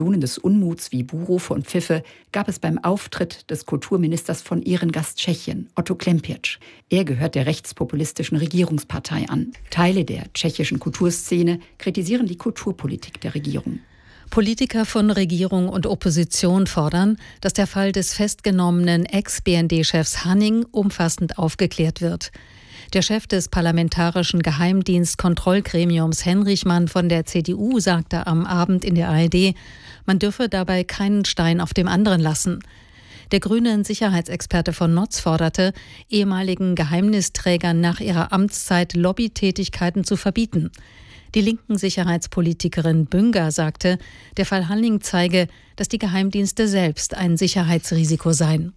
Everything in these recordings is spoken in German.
Des Unmuts wie Buhrufe und Pfiffe gab es beim Auftritt des Kulturministers von Ehrengast Tschechien, Otto Klempiertsch. Er gehört der rechtspopulistischen Regierungspartei an. Teile der tschechischen Kulturszene kritisieren die Kulturpolitik der Regierung. Politiker von Regierung und Opposition fordern, dass der Fall des festgenommenen Ex-BND-Chefs Hanning umfassend aufgeklärt wird. Der Chef des parlamentarischen Geheimdienstkontrollgremiums Henrichmann von der CDU sagte am Abend in der ARD, man dürfe dabei keinen Stein auf dem anderen lassen. Der grüne Sicherheitsexperte von Notz forderte, ehemaligen Geheimnisträgern nach ihrer Amtszeit Lobbytätigkeiten zu verbieten. Die linken Sicherheitspolitikerin Bünger sagte, der Fall Hanning zeige, dass die Geheimdienste selbst ein Sicherheitsrisiko seien.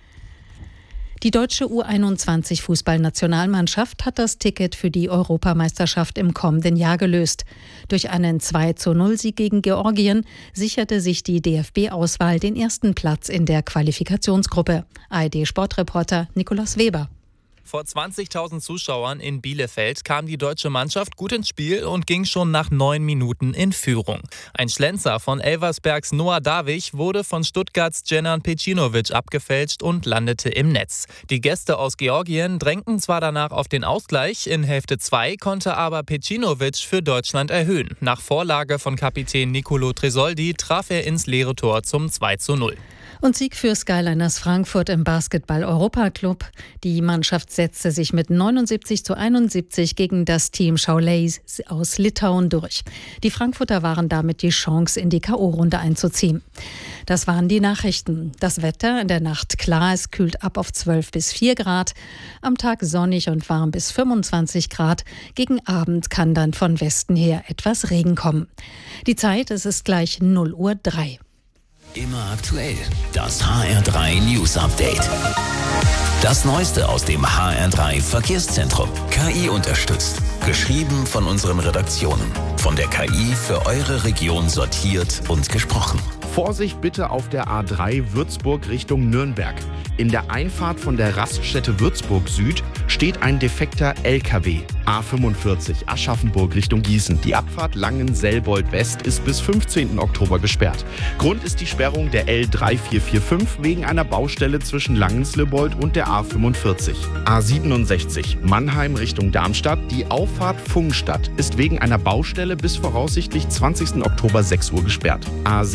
Die deutsche U21-Fußballnationalmannschaft hat das Ticket für die Europameisterschaft im kommenden Jahr gelöst. Durch einen 2:0-Sieg gegen Georgien sicherte sich die DFB-Auswahl den ersten Platz in der Qualifikationsgruppe. ARD-Sportreporter Nikolaus Weber. Vor 20.000 Zuschauern in Bielefeld kam die deutsche Mannschaft gut ins Spiel und ging schon nach 9 Minuten in Führung. Ein Schlenzer von Elversbergs Noah Davich wurde von Stuttgarts Dženan Pejcinović abgefälscht und landete im Netz. Die Gäste aus Georgien drängten zwar danach auf den Ausgleich, in Hälfte 2 konnte aber Pejcinović für Deutschland erhöhen. Nach Vorlage von Kapitän Nicolo Tresoldi traf er ins leere Tor zum 2:0. Und Sieg für Skyliners Frankfurt im Basketball-Europaclub. Die Mannschaft setzte sich mit 79:71 gegen das Team Šiauliai aus Litauen durch. Die Frankfurter waren damit die Chance, in die K.O.-Runde einzuziehen. Das waren die Nachrichten. Das Wetter in der Nacht klar, es kühlt ab auf 12 bis 4 Grad. Am Tag sonnig und warm bis 25 Grad. Gegen Abend kann dann von Westen her etwas Regen kommen. Die Zeit, es ist gleich 0:03 Uhr. Immer aktuell. Das HR3 News Update. Das Neueste aus dem HR3 Verkehrszentrum. KI unterstützt. Geschrieben von unseren Redaktionen. Von der KI für eure Region sortiert und gesprochen. Vorsicht bitte auf der A3 Würzburg Richtung Nürnberg. In der Einfahrt von der Raststätte Würzburg Süd steht ein defekter LKW. A45 Aschaffenburg Richtung Gießen. Die Abfahrt Langen-Selbold West ist bis 15. Oktober gesperrt. Grund ist die Sperrung der L3445 wegen einer Baustelle zwischen Langen-Selbold und der A45. A67 Mannheim Richtung Darmstadt. Die Auffahrt Pfungstadt ist wegen einer Baustelle bis voraussichtlich 20. Oktober 6 Uhr gesperrt.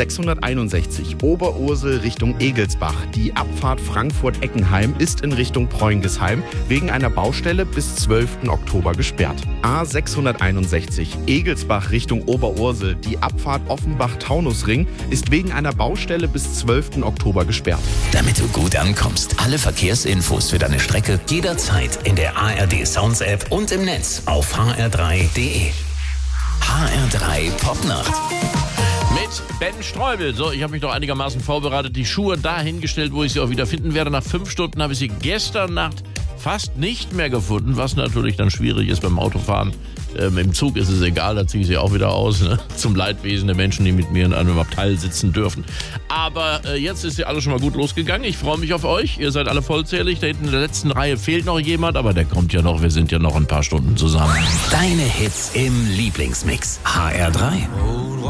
A661 Oberursel Richtung Egelsbach. Die Abfahrt Frankfurt-Eckenheim ist in Richtung Preungesheim wegen einer Baustelle bis 12. Oktober gesperrt. A661 Egelsbach Richtung Oberursel. Die Abfahrt Offenbach-Taunusring ist wegen einer Baustelle bis 12. Oktober gesperrt. Damit du gut ankommst, alle Verkehrsinfos für deine Strecke jederzeit in der ARD Sounds App und im Netz auf hr3.de. HR3 Popnacht. Mit Ben Streubel. So, ich habe mich noch einigermaßen vorbereitet. Die Schuhe dahingestellt, wo ich sie auch wieder finden werde. Nach 5 Stunden habe ich sie gestern Nacht fast nicht mehr gefunden, was natürlich dann schwierig ist beim Autofahren. Im Zug ist es egal, da ziehe ich sie auch wieder aus, ne? Zum Leidwesen der Menschen, die mit mir in einem Abteil sitzen dürfen. Aber jetzt ist ja alles schon mal gut losgegangen. Ich freue mich auf euch. Ihr seid alle vollzählig. Da hinten in der letzten Reihe fehlt noch jemand, aber der kommt ja noch. Wir sind ja noch ein paar Stunden zusammen. Deine Hits im Lieblingsmix. HR3.